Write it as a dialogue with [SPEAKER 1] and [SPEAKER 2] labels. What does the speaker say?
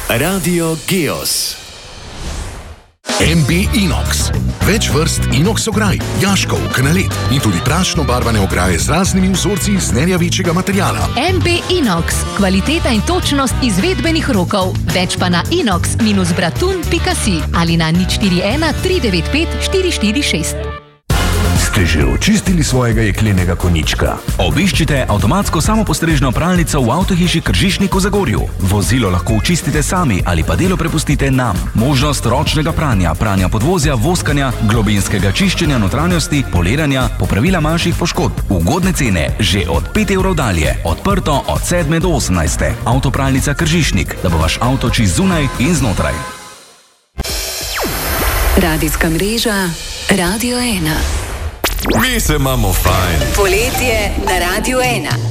[SPEAKER 1] Radio Geos.
[SPEAKER 2] MB Inox. Več vrst inox ograj, jaškov, kanalet in tudi prašno barvane ograje z raznimi vzorci iz nerjavečega materiala.
[SPEAKER 3] MB Inox. Kvaliteta in točnost izvedbenih rokov. Več pa na inox-bratun.si ali na 041 395 446.
[SPEAKER 4] Ste že očistili svojega jeklenega konjička?
[SPEAKER 5] Obiščite avtomatsko samopostrežno pralnico v avtohiši Kržišnik v Zagorju. Vozilo lahko očistite sami ali pa delo prepustite nam. Možnost ročnega pranja, pranja podvozja, voskanja, globinskega čiščenja notranjosti, poliranja, popravila manjših poškodb. Ugodne cene že od 5 evrov dalje. Odprto od 7 do 18. Avtopralnica Kržišnik, da bo vaš avto čist zunaj in znotraj.
[SPEAKER 6] Radijska mreža Radio 1.
[SPEAKER 1] Mi se imamo fajn.
[SPEAKER 6] Poletje na Radio 1.